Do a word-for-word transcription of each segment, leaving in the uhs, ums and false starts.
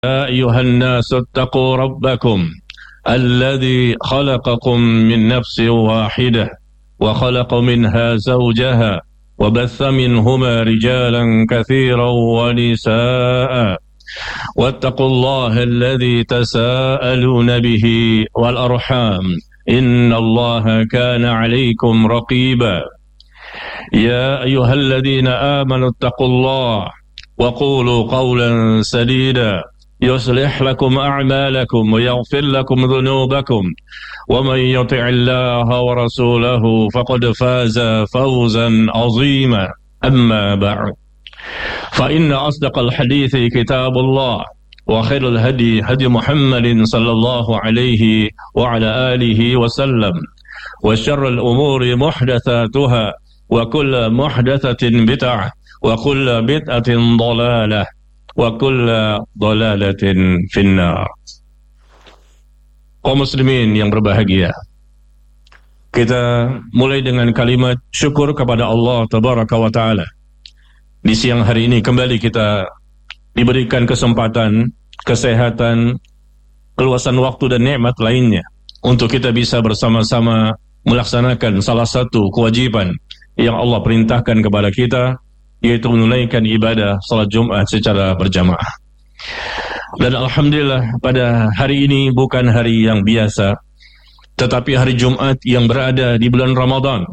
يا أيها الناس اتقوا ربكم الذي خلقكم من نفس واحدة وخلق منها زوجها وبث منهما رجالا كثيرا ونساء واتقوا الله الذي تساءلون به والأرحام إن الله كان عليكم رقيبا يا أيها الذين آمنوا اتقوا الله وقولوا قولا سديدا يصلح لكم أعمالكم ويغفر لكم ذنوبكم ومن يطع الله ورسوله فقد فاز فوزا عظيما أما بعد فإن أصدق الحديث كتاب الله وخير الهدي هدي محمد صلى الله عليه وعلى آله وسلم وشر الأمور محدثاتها وكل محدثة بدعة وكل بدعة ضلالة wa kullu dhalalatin finnar. Kaum muslimin yang berbahagia, kita mulai dengan kalimat syukur kepada Allah Tabaraka wa Ta'ala. Di siang hari ini kembali kita diberikan kesempatan, kesehatan, keluasan waktu dan nikmat lainnya untuk kita bisa bersama-sama melaksanakan salah satu kewajiban yang Allah perintahkan kepada kita, yaitu menunaikan ibadah salat Jumat secara berjamaah. Dan alhamdulillah pada hari ini bukan hari yang biasa, tetapi hari Jumat yang berada di bulan Ramadan.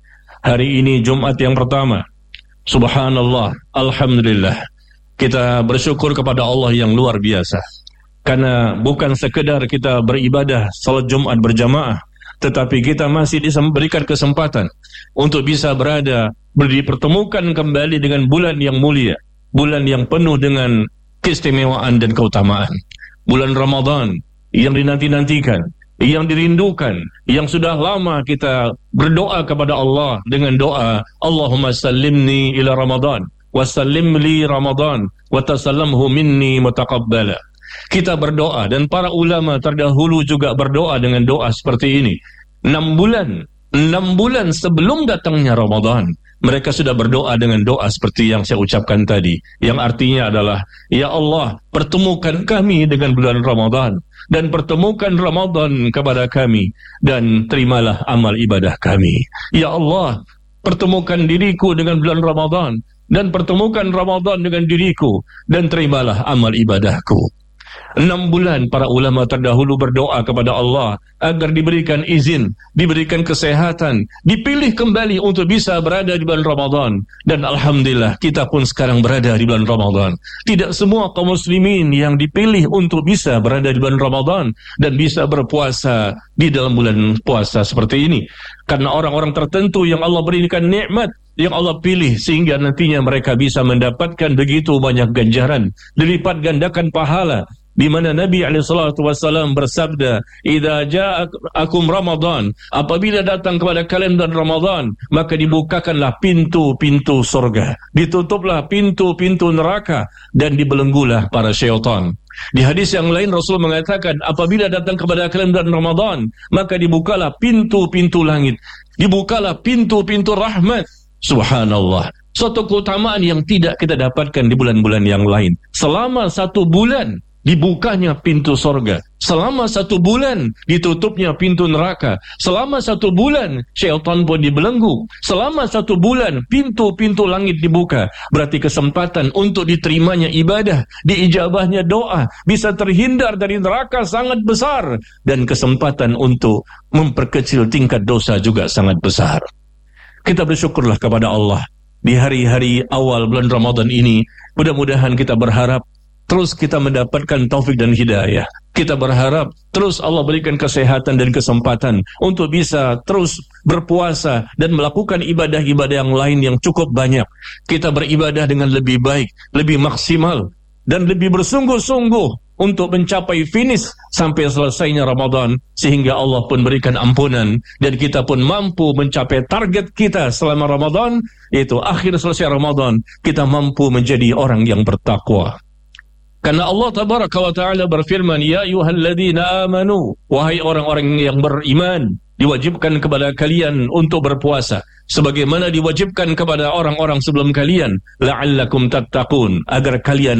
Hari ini Jumat yang pertama. Subhanallah, alhamdulillah. Kita bersyukur kepada Allah yang luar biasa. Karena bukan sekedar kita beribadah salat Jumat berjamaah, tetapi kita masih diberikan kesempatan untuk bisa berada dipertemukan kembali dengan bulan yang mulia, bulan yang penuh dengan keistimewaan dan keutamaan, bulan Ramadan yang dinanti-nantikan, yang dirindukan, yang sudah lama kita berdoa kepada Allah dengan doa Allahumma sallimni ila Ramadan wa sallim li Ramadan wa tasallamhu minni mutaqabbala. Kita berdoa dan para ulama terdahulu juga berdoa dengan doa seperti ini. Enam bulan, enam bulan sebelum datangnya Ramadan, mereka sudah berdoa dengan doa seperti yang saya ucapkan tadi, yang artinya adalah, ya Allah, pertemukan kami dengan bulan Ramadan, dan pertemukan Ramadan kepada kami, dan terimalah amal ibadah kami. Ya Allah, pertemukan diriku dengan bulan Ramadan, dan pertemukan Ramadan dengan diriku, dan terimalah amal ibadahku. Enam bulan para ulama terdahulu berdoa kepada Allah agar diberikan izin, diberikan kesehatan, dipilih kembali untuk bisa berada di bulan Ramadan. Dan alhamdulillah kita pun sekarang berada di bulan Ramadan. Tidak semua kaum muslimin yang dipilih untuk bisa berada di bulan Ramadan dan bisa berpuasa di dalam bulan puasa seperti ini. Karena orang-orang tertentu yang Allah berikan nikmat, yang Allah pilih sehingga nantinya mereka bisa mendapatkan begitu banyak ganjaran, dilipat gandakan pahala. Di mana Nabi alaihi salatu wasallam bersabda, "Idza ja'akum Ramadan," apabila datang kepada kalian bulan Ramadan, maka dibukakanlah pintu-pintu surga, ditutuplah pintu-pintu neraka, dan dibelenggulah para syaitan. Di hadis yang lain Rasul mengatakan, apabila datang kepada kalian bulan Ramadan, maka dibukalah pintu-pintu langit, dibukalah pintu-pintu rahmat. Subhanallah, suatu keutamaan yang tidak kita dapatkan di bulan-bulan yang lain. Selama satu bulan dibukanya pintu sorga, selama satu bulan ditutupnya pintu neraka, selama satu bulan syaitan pun dibelenggu, selama satu bulan pintu-pintu langit dibuka. Berarti kesempatan untuk diterimanya ibadah, diijabahnya doa, bisa terhindar dari neraka sangat besar, dan kesempatan untuk memperkecil tingkat dosa juga sangat besar. Kita bersyukurlah kepada Allah di hari-hari awal bulan Ramadan ini. Mudah-mudahan kita berharap terus kita mendapatkan taufik dan hidayah. Kita berharap terus Allah berikan kesehatan dan kesempatan untuk bisa terus berpuasa dan melakukan ibadah-ibadah yang lain yang cukup banyak. Kita beribadah dengan lebih baik, lebih maksimal, dan lebih bersungguh-sungguh untuk mencapai finish sampai selesainya Ramadan, sehingga Allah pun berikan ampunan dan kita pun mampu mencapai target kita selama Ramadan, yaitu akhir selesai Ramadan kita mampu menjadi orang yang bertakwa. Karena Allah Tabaraka wa Ta'ala berfirman, ya ayyuhalladzina amanu, wahai orang-orang yang beriman, diwajibkan kepada kalian untuk berpuasa sebagaimana diwajibkan kepada orang-orang sebelum kalian, la'allakum tattaqun, agar kalian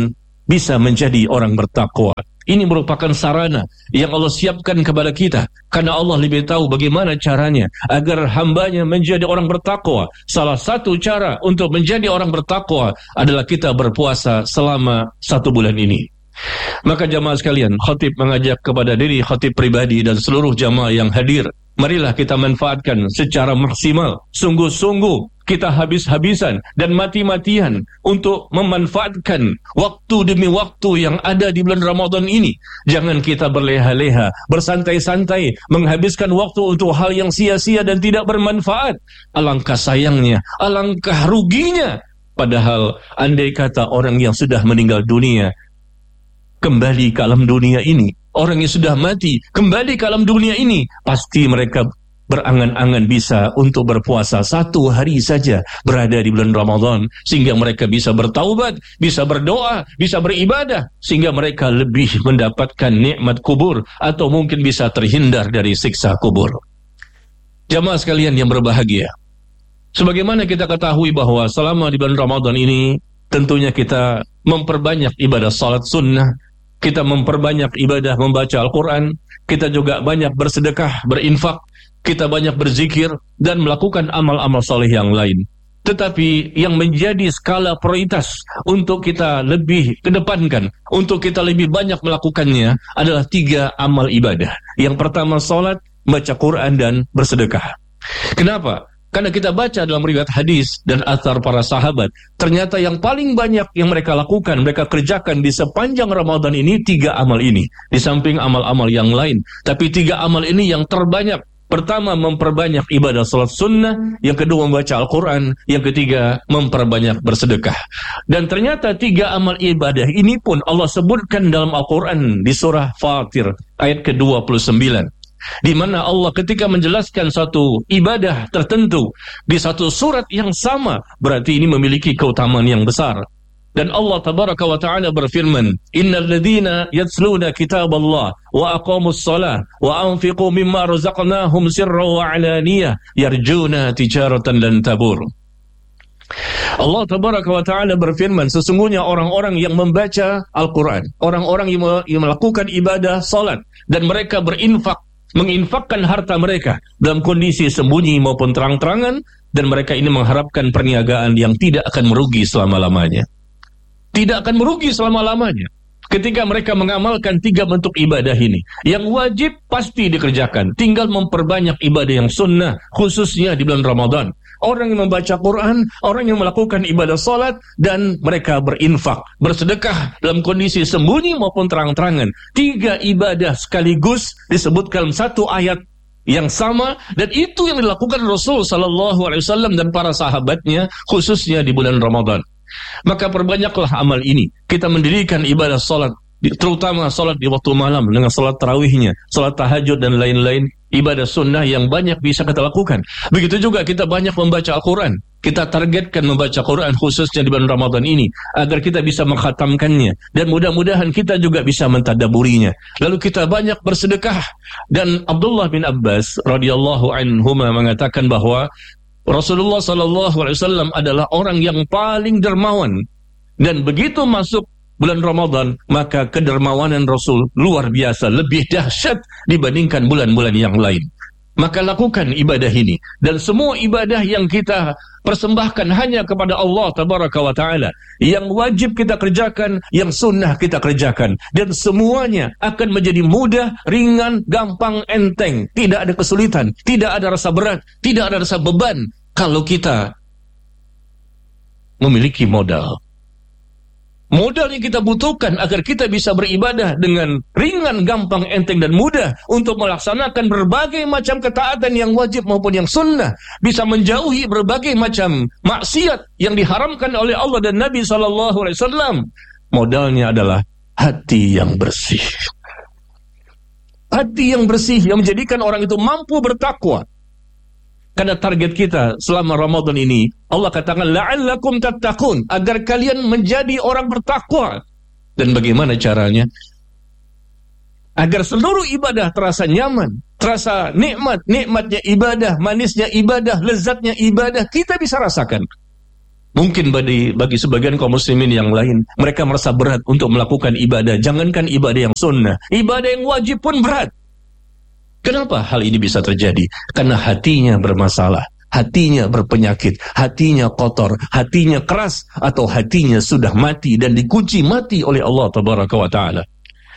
bisa menjadi orang bertakwa. Ini merupakan sarana yang Allah siapkan kepada kita, karena Allah lebih tahu bagaimana caranya agar hambanya menjadi orang bertakwa. Salah satu cara untuk menjadi orang bertakwa adalah kita berpuasa selama satu bulan ini. Maka jamaah sekalian, khatib mengajak kepada diri khatib pribadi dan seluruh jamaah yang hadir, marilah kita manfaatkan secara maksimal, sungguh-sungguh kita habis-habisan dan mati-matian untuk memanfaatkan waktu demi waktu yang ada di bulan Ramadan ini. Jangan kita berleha-leha, bersantai-santai, menghabiskan waktu untuk hal yang sia-sia dan tidak bermanfaat. Alangkah sayangnya, alangkah ruginya. Padahal andai kata orang yang sudah meninggal dunia kembali ke alam dunia ini, orang yang sudah mati kembali ke alam dunia ini, pasti mereka berangan-angan bisa untuk berpuasa satu hari saja berada di bulan Ramadan, sehingga mereka bisa bertaubat, bisa berdoa, bisa beribadah, sehingga mereka lebih mendapatkan nikmat kubur atau mungkin bisa terhindar dari siksa kubur. Jamaah sekalian yang berbahagia, sebagaimana kita ketahui bahwa selama di bulan Ramadan ini tentunya kita memperbanyak ibadah salat sunnah, kita memperbanyak ibadah membaca Al-Quran, kita juga banyak bersedekah, berinfak, kita banyak berzikir dan melakukan amal-amal soleh yang lain. Tetapi yang menjadi skala prioritas untuk kita lebih kedepankan, untuk kita lebih banyak melakukannya adalah tiga amal ibadah. Yang pertama salat, baca Quran dan bersedekah. Kenapa? Karena kita baca dalam riwayat hadis dan athar para sahabat, ternyata yang paling banyak yang mereka lakukan, mereka kerjakan di sepanjang Ramadan ini tiga amal ini, di samping amal-amal yang lain. Tapi tiga amal ini yang terbanyak. Pertama, memperbanyak ibadah salat sunnah. Yang kedua, membaca Al-Quran. Yang ketiga, memperbanyak bersedekah. Dan ternyata tiga amal ibadah ini pun Allah sebutkan dalam Al-Quran di surah Fatir ayat ke dua puluh sembilan. Di mana Allah ketika menjelaskan satu ibadah tertentu di satu surat yang sama, berarti ini memiliki keutamaan yang besar. Dan Allah tabaraka wa ta'ala berfirman, innal ladzina yatsluna kitaballah wa aqamus shalah wa anfiqu mimma razaqnahum sirran wa alaniyah yarjuna tijaratan lan tabur. Allah tabaraka wa ta'ala berfirman, sesungguhnya orang-orang yang membaca Al-Quran, orang-orang yang melakukan ibadah salat, dan mereka berinfak, menginfakkan harta mereka dalam kondisi sembunyi maupun terang-terangan, dan mereka ini mengharapkan perniagaan yang tidak akan merugi selama-lamanya. Tidak akan merugi selama-lamanya ketika mereka mengamalkan tiga bentuk ibadah ini. Yang wajib pasti dikerjakan, tinggal memperbanyak ibadah yang sunnah, khususnya di bulan Ramadan. Orang yang membaca Quran, orang yang melakukan ibadah salat, dan mereka berinfak, bersedekah dalam kondisi sembunyi maupun terang-terangan. Tiga ibadah sekaligus disebutkan satu ayat yang sama, dan itu yang dilakukan Rasul sallallahu alaihi wasallam dan para sahabatnya khususnya di bulan Ramadan. Maka perbanyaklah amal ini. Kita mendirikan ibadah salat, terutama salat di waktu malam dengan salat tarawihnya, salat tahajud dan lain-lain, ibadah sunnah yang banyak bisa kita lakukan. Begitu juga kita banyak membaca Al-Quran. Kita targetkan membaca Quran khususnya di bulan Ramadan ini agar kita bisa mengkhatamkannya, dan mudah-mudahan kita juga bisa mentadaburinya. Lalu kita banyak bersedekah. Dan Abdullah bin Abbas radhiyallahu anhuma mengatakan bahwa Rasulullah sallallahu alaihi wasallam adalah orang yang paling dermawan, dan begitu masuk bulan Ramadan maka kedermawanan Rasul luar biasa, lebih dahsyat dibandingkan bulan-bulan yang lain. Maka lakukan ibadah ini, dan semua ibadah yang kita persembahkan hanya kepada Allah tabaraka wa ta'ala. Yang wajib kita kerjakan, yang sunnah kita kerjakan, dan semuanya akan menjadi mudah, ringan, gampang, enteng. Tidak ada kesulitan, tidak ada rasa berat, tidak ada rasa beban, kalau kita memiliki modal. Modal yang kita butuhkan agar kita bisa beribadah dengan ringan, gampang, enteng, dan mudah untuk melaksanakan berbagai macam ketaatan yang wajib maupun yang sunnah, bisa menjauhi berbagai macam maksiat yang diharamkan oleh Allah dan Nabi sallallahu alaihi wasallam. Modalnya adalah hati yang bersih. Hati yang bersih yang menjadikan orang itu mampu bertakwa. Karena target kita selama Ramadan ini, Allah katakan la'allakum tattaqun, agar kalian menjadi orang bertakwa. Dan bagaimana caranya? Agar seluruh ibadah terasa nyaman, terasa nikmat, nikmatnya ibadah, manisnya ibadah, lezatnya ibadah, kita bisa rasakan. Mungkin bagi, bagi sebagian kaum muslimin yang lain, mereka merasa berat untuk melakukan ibadah. Jangankan ibadah yang sunnah, ibadah yang wajib pun berat. Kenapa hal ini bisa terjadi? Karena hatinya bermasalah, hatinya berpenyakit, hatinya kotor, hatinya keras, atau hatinya sudah mati dan dikunci mati oleh Allah Tabaraka wa Ta'ala.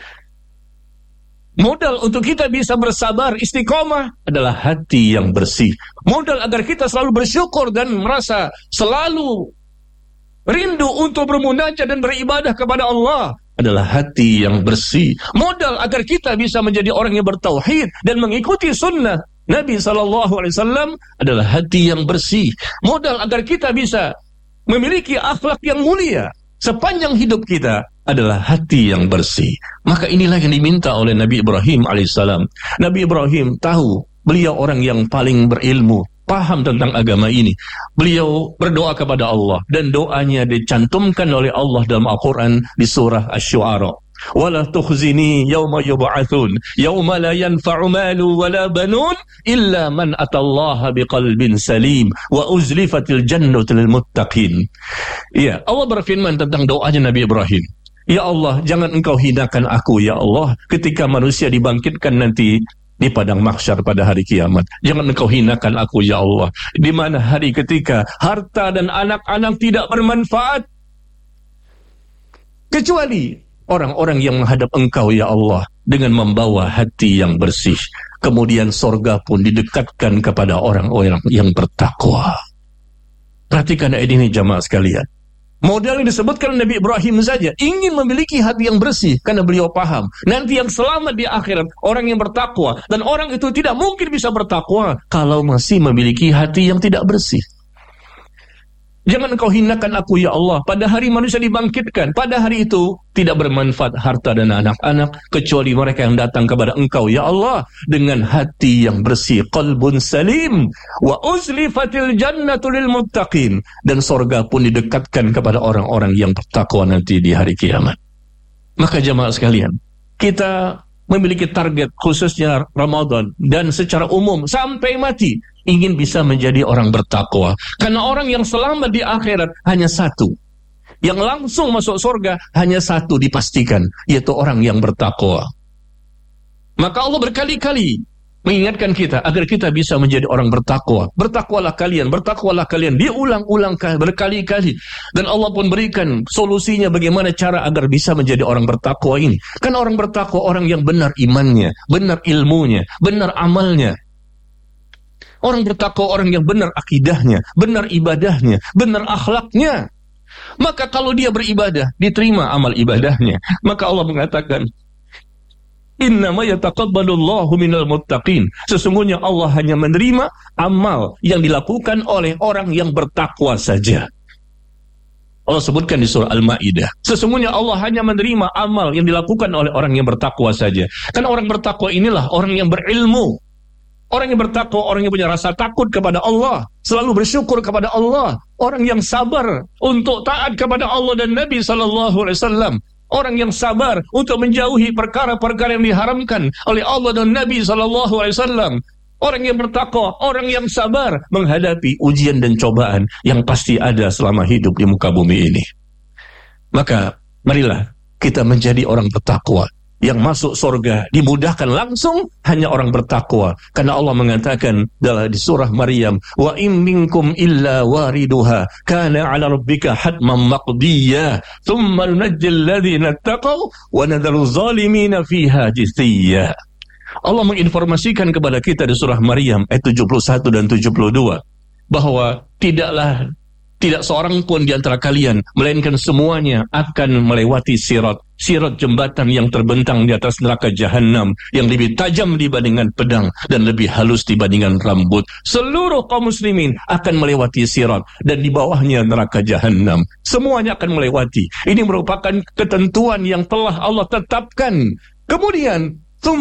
Modal untuk kita bisa bersabar istiqomah adalah hati yang bersih. Modal agar kita selalu bersyukur dan merasa selalu rindu untuk bermunajat dan beribadah kepada Allah adalah hati yang bersih. Modal agar kita bisa menjadi orang yang bertauhid dan mengikuti sunnah Nabi sallallahu alaihi wasallam adalah hati yang bersih. Modal agar kita bisa memiliki akhlak yang mulia sepanjang hidup kita adalah hati yang bersih. Maka inilah yang diminta oleh Nabi Ibrahim alaihissalam. Nabi Ibrahim tahu beliau orang yang paling berilmu, paham tentang agama ini. Beliau berdoa kepada Allah dan doanya dicantumkan oleh Allah dalam Al-Quran di surah Asy-Syu'ara. Wala tukhzini yawma yub'atsun yawma la yanfa'u malu wala banun illa man atallaha biqalbin salim wa uzlifatil jannatu lil muttaqin. Ya, Allah berfirman tentang doanya Nabi Ibrahim. Ya Allah, jangan engkau hinakan aku ya Allah ketika manusia dibangkitkan nanti di padang mahsyar pada hari kiamat. Jangan engkau hinakan aku ya Allah, di mana hari ketika harta dan anak-anak tidak bermanfaat kecuali orang-orang yang menghadap engkau ya Allah dengan membawa hati yang bersih. Kemudian sorga pun didekatkan kepada orang-orang yang bertakwa. Perhatikan ayat ini jamaah sekalian. Model yang disebutkan Nabi Ibrahim saja ingin memiliki hati yang bersih karena beliau paham nanti yang selamat di akhirat orang yang bertakwa, dan orang itu tidak mungkin bisa bertakwa kalau masih memiliki hati yang tidak bersih. Jangan engkau hinakan aku ya Allah pada hari manusia dibangkitkan. Pada hari itu tidak bermanfaat harta dan anak-anak kecuali mereka yang datang kepada engkau ya Allah dengan hati yang bersih, qalbun salim, wa uzlifatil jannatu lil muttaqin, dan sorga pun didekatkan kepada orang-orang yang bertakwa nanti di hari kiamat. Maka jamaah sekalian, kita memiliki target khususnya Ramadan dan secara umum sampai mati ingin bisa menjadi orang bertakwa. Karena orang yang selamat di akhirat hanya satu, yang langsung masuk surga hanya satu dipastikan, yaitu orang yang bertakwa. Maka Allah berkali-kali mengingatkan kita agar kita bisa menjadi orang bertakwa. Bertakwalah kalian, bertakwalah kalian, diulang-ulang berkali-kali. Dan Allah pun berikan solusinya bagaimana cara agar bisa menjadi orang bertakwa ini. Kan orang bertakwa orang yang benar imannya, benar ilmunya, benar amalnya. Orang bertakwa orang yang benar akidahnya, benar ibadahnya, benar akhlaknya. Maka kalau dia beribadah, diterima amal ibadahnya. Maka Allah mengatakan, innama yataqabbalullahu minal muttaqin. Sesungguhnya Allah hanya menerima amal yang dilakukan oleh orang yang bertakwa saja. Allah sebutkan di surah Al-Maidah, sesungguhnya Allah hanya menerima amal yang dilakukan oleh orang yang bertakwa saja. Karena orang bertakwa inilah orang yang berilmu. Orang yang bertakwa, orang yang punya rasa takut kepada Allah, selalu bersyukur kepada Allah, orang yang sabar untuk taat kepada Allah dan Nabi sallallahu alaihi wasallam, orang yang sabar untuk menjauhi perkara-perkara yang diharamkan oleh Allah dan Nabi sallallahu alaihi wasallam. Orang yang bertakwa, orang yang sabar menghadapi ujian dan cobaan yang pasti ada selama hidup di muka bumi ini. Maka marilah kita menjadi orang bertakwa. Yang masuk surga dimudahkan langsung hanya orang bertakwa, karena Allah mengatakan dalam di surah Maryam, wa in minkum illa wariduha kana 'ala rabbika hatman maqdiyya thumma nunajjil ladzina taqaw wa nadharu zalimina fiha jithiyya. Allah menginformasikan kepada kita di surah Maryam ayat tujuh puluh satu dan tujuh puluh dua bahwa tidaklah tidak seorang pun di antara kalian, melainkan semuanya akan melewati sirat. Sirat jembatan yang terbentang di atas neraka jahanam, yang lebih tajam dibandingkan pedang dan lebih halus dibandingkan rambut. Seluruh kaum muslimin akan melewati sirat, dan di bawahnya neraka jahanam. Semuanya akan melewati. Ini merupakan ketentuan yang telah Allah tetapkan. Kemudian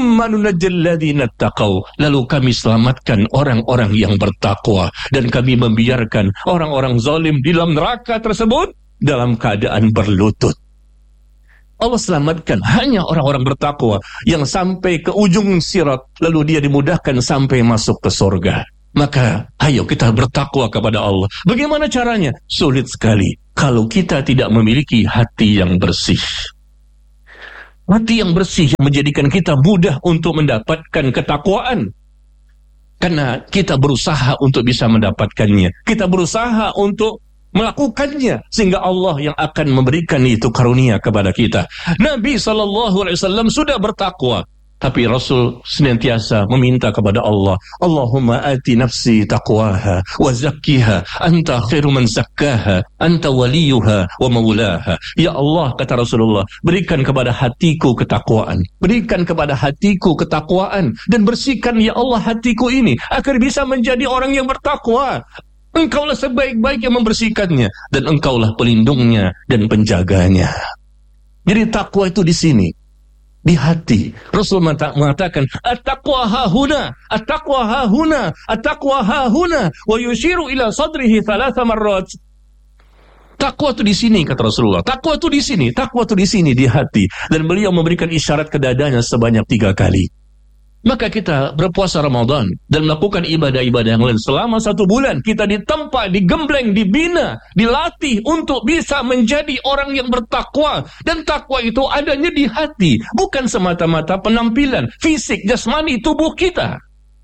lalu kami selamatkan orang-orang yang bertakwa, dan kami membiarkan orang-orang zalim di dalam neraka tersebut dalam keadaan berlutut. Allah selamatkan hanya orang-orang bertakwa yang sampai ke ujung sirat, lalu dia dimudahkan sampai masuk ke surga. Maka ayo kita bertakwa kepada Allah. Bagaimana caranya? Sulit sekali kalau kita tidak memiliki hati yang bersih. Hati yang bersih yang menjadikan kita mudah untuk mendapatkan ketakwaan. Karena kita berusaha untuk bisa mendapatkannya. Kita berusaha untuk melakukannya, sehingga Allah yang akan memberikan itu karunia kepada kita. Nabi sallallahu alaihi wasallam sudah bertakwa, tapi Rasul senantiasa meminta kepada Allah, Allahumma ati nafsi taqwaha wa zakkiha anta khairu man zakkaha anta waliyuha wa maulaha. Ya Allah, kata Rasulullah, berikan kepada hatiku ketakwaan, berikan kepada hatiku ketakwaan, dan bersihkan ya Allah hatiku ini agar bisa menjadi orang yang bertakwa. Engkaulah sebaik-baik yang membersihkannya, dan engkaulah pelindungnya dan penjaganya. Jadi takwa itu di sini, di hati. Rasul mengatakan, at-taqwa hahuna, at-taqwa hahuna, at-taqwa hahuna, wa yushiru ila sadrihi thalatha marrat. Takwa itu di sini, kata Rasulullah. Takwa itu di sini, takwa itu di sini, di hati. Dan beliau memberikan isyarat ke dadanya sebanyak tiga kali. Maka kita berpuasa Ramadan dan melakukan ibadah-ibadah yang lain selama satu bulan. Kita ditempa, digembleng, dibina, dilatih untuk bisa menjadi orang yang bertakwa. Dan takwa itu adanya di hati, bukan semata-mata penampilan, fisik, jasmani, tubuh kita.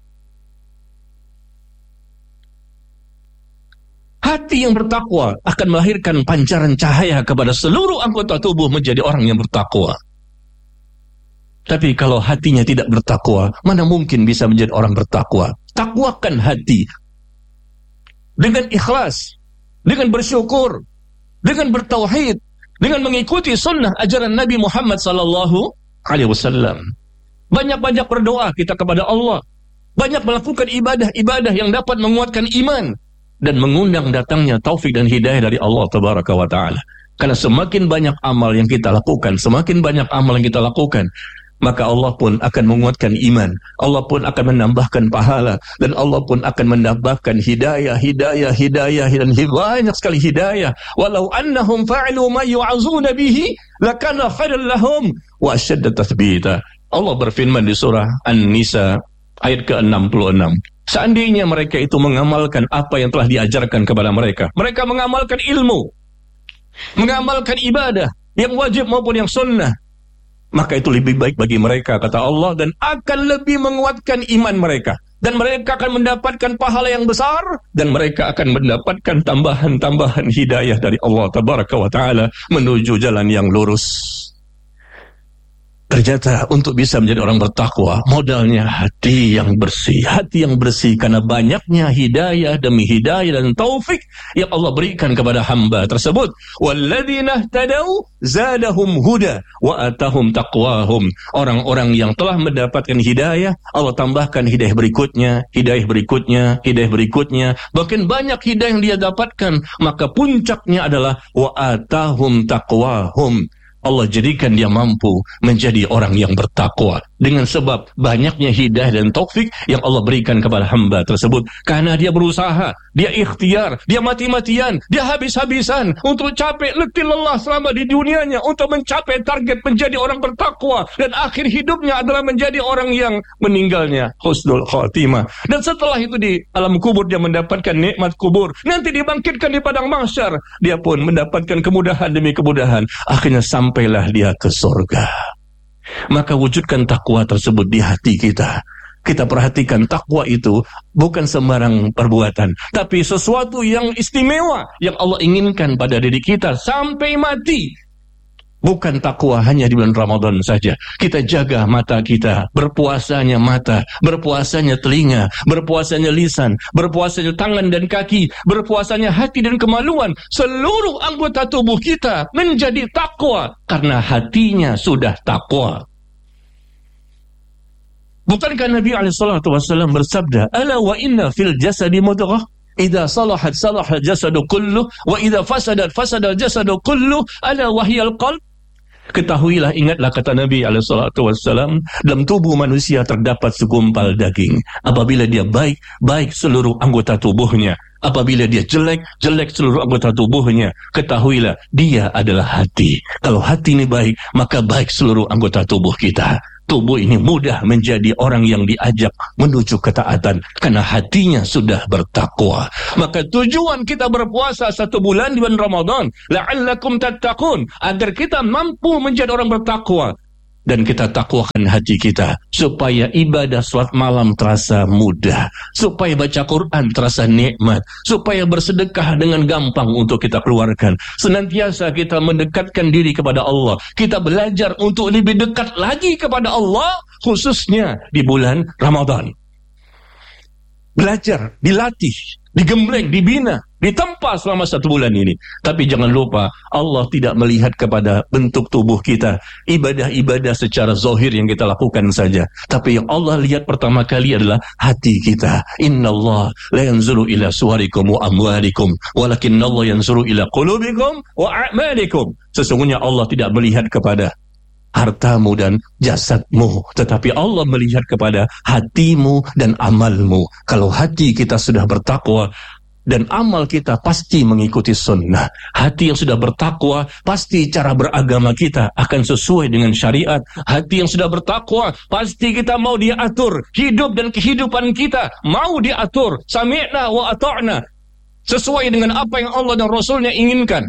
Hati yang bertakwa akan melahirkan pancaran cahaya kepada seluruh anggota tubuh menjadi orang yang bertakwa. Tapi kalau hatinya tidak bertakwa, mana mungkin bisa menjadi orang bertakwa? Takwakan hati dengan ikhlas, dengan bersyukur, dengan bertauhid, dengan mengikuti sunnah ajaran Nabi Muhammad sallallahu alaihi wasallam. Banyak-banyak berdoa kita kepada Allah, banyak melakukan ibadah-ibadah yang dapat menguatkan iman dan mengundang datangnya taufik dan hidayah dari Allah tabaraka wa taala. Karena semakin banyak amal yang kita lakukan, semakin banyak amal yang kita lakukan, maka Allah pun akan menguatkan iman, Allah pun akan menambahkan pahala, dan Allah pun akan menambahkan hidayah, hidayah, hidayah, dan banyak sekali hidayah. Walau annahum fa'alu ma yu'azuna bihi lakana khairan lahum wa asyadda tathbita. Allah berfirman di surah An-Nisa ayat ke enam puluh enam. Seandainya mereka itu mengamalkan apa yang telah diajarkan kepada mereka, mereka mengamalkan ilmu, mengamalkan ibadah yang wajib maupun yang sunnah, maka itu lebih baik bagi mereka, kata Allah, dan akan lebih menguatkan iman mereka. Dan mereka akan mendapatkan pahala yang besar, dan mereka akan mendapatkan tambahan-tambahan hidayah dari Allah tabaraka wa ta'ala menuju jalan yang lurus. Ternyata untuk bisa menjadi orang bertakwa, modalnya hati yang bersih. Hati yang bersih karena banyaknya hidayah demi hidayah dan taufik yang Allah berikan kepada hamba tersebut. Walladzina ihtadau zadahum huda wa atahum taqwahum. Orang-orang yang telah mendapatkan hidayah, Allah tambahkan hidayah berikutnya, hidayah berikutnya, hidayah berikutnya. Bahkan banyak hidayah yang dia dapatkan, maka puncaknya adalah wa atahum taqwahum. Allah jadikan dia mampu menjadi orang yang bertakwa dengan sebab banyaknya hidayah dan taufik yang Allah berikan kepada hamba tersebut. Karena dia berusaha, dia ikhtiar, dia mati-matian, dia habis-habisan untuk capek letih lelah selama di dunianya untuk mencapai target menjadi orang bertakwa, dan akhir hidupnya adalah menjadi orang yang meninggalnya husnul khatimah. Dan setelah itu di alam kubur dia mendapatkan nikmat kubur, nanti dibangkitkan di padang mahsyar, dia pun mendapatkan kemudahan demi kemudahan, akhirnya sampailah dia ke surga. Maka wujudkan takwa tersebut di hati kita. Kita perhatikan takwa itu bukan sembarang perbuatan, tapi sesuatu yang istimewa yang Allah inginkan pada diri kita sampai mati. Bukan takwa hanya di bulan Ramadan saja. Kita jaga mata kita, berpuasanya mata, berpuasanya telinga, berpuasanya lisan, berpuasanya tangan dan kaki, berpuasanya hati dan kemaluan. Seluruh anggota tubuh kita menjadi takwa karena hatinya sudah takwa. Bukankah Nabi alaihi salatu wasallam bersabda, "Ala wa inna fil jasadi mudghah, idza salahat salahal jasadu kulluh, wa idza fasadat fasadal jasadu kulluh, ala wahyal qalb." Ketahuilah, ingatlah, kata Nabi alaihi salatu wasallam, dalam tubuh manusia terdapat segumpal daging. Apabila dia baik, baik seluruh anggota tubuhnya. Apabila dia jelek, jelek seluruh anggota tubuhnya. Ketahuilah, dia adalah hati. Kalau hati ini baik, maka baik seluruh anggota tubuh kita. tubuh ini mudah menjadi orang yang diajak menuju ketaatan karena hatinya sudah bertakwa. Maka tujuan kita berpuasa satu bulan di bulan Ramadan, la'allakum tattaqun, agar kita mampu menjadi orang bertakwa. Dan kita takwakan hati kita supaya ibadah salat malam terasa mudah, supaya baca Quran terasa nikmat, supaya bersedekah dengan gampang untuk kita keluarkan. Senantiasa kita mendekatkan diri kepada Allah. Kita belajar untuk lebih dekat lagi kepada Allah, khususnya di bulan Ramadan. Belajar, dilatih, digembleng, dibina, ditempa selama satu bulan ini. Tapi jangan lupa, Allah tidak melihat kepada bentuk tubuh kita, ibadah-ibadah secara zahir yang kita lakukan saja. Tapi yang Allah lihat pertama kali adalah hati kita. Inna Allah la yanzuru ila suwarikum wa amwalikum, walakinna Allah yanzuru ila qulubikum wa a'malikum. Sesungguhnya Allah tidak melihat kepada hartamu dan jasadmu, tetapi Allah melihat kepada hatimu dan amalmu. Kalau hati kita sudah bertakwa dan amal kita pasti mengikuti sunnah. Hati yang sudah bertakwa, pasti cara beragama kita akan sesuai dengan syariat. Hati yang sudah bertakwa, pasti kita mau dia atur. Hidup dan kehidupan kita mau diatur. Sami'na wa ata'na, sesuai dengan apa yang Allah dan Rasulnya inginkan.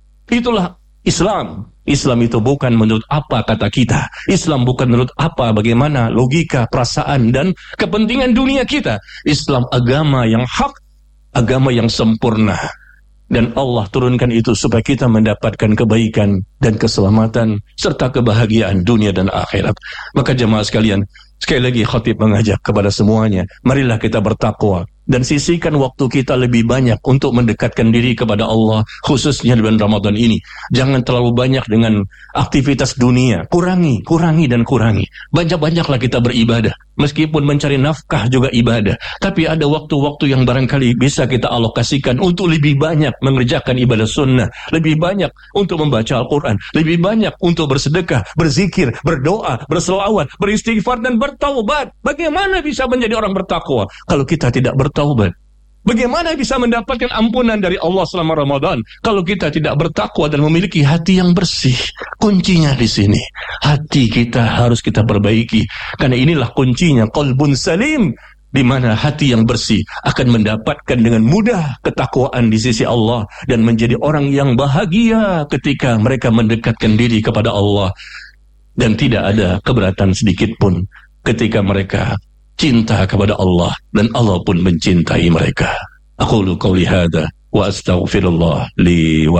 Itulah Islam. Islam itu bukan menurut apa kata kita. Islam bukan menurut apa, bagaimana logika, perasaan, dan kepentingan dunia kita. Islam agama yang hak, agama yang sempurna. Dan Allah turunkan itu supaya kita mendapatkan kebaikan dan keselamatan serta kebahagiaan dunia dan akhirat. Maka jemaah sekalian, sekali lagi khatib mengajak kepada semuanya, marilah kita bertakwa dan sisihkan waktu kita lebih banyak untuk mendekatkan diri kepada Allah, khususnya di bulan Ramadan ini. Jangan terlalu banyak dengan aktivitas dunia. Kurangi, kurangi dan kurangi. Banyak-banyaklah kita beribadah. Meskipun mencari nafkah juga ibadah. Tapi ada waktu-waktu yang barangkali bisa kita alokasikan untuk lebih banyak mengerjakan ibadah sunnah. Lebih banyak untuk membaca Al-Quran. Lebih banyak untuk bersedekah, berzikir, berdoa, berselawat, beristighfar dan bertaubat. Bagaimana bisa menjadi orang bertakwa kalau kita tidak bertaubat? Taubat. Bagaimana bisa mendapatkan ampunan dari Allah selama Ramadan kalau kita tidak bertakwa dan memiliki hati yang bersih? Kuncinya di sini. Hati kita harus kita perbaiki. Karena inilah kuncinya, qalbun salim, di mana hati yang bersih akan mendapatkan dengan mudah ketakwaan di sisi Allah dan menjadi orang yang bahagia ketika mereka mendekatkan diri kepada Allah, dan tidak ada keberatan sedikit pun ketika mereka cinta kepada Allah dan Allah pun mencintai mereka. Aqulu qawli hadza wa astaghfirullah li wa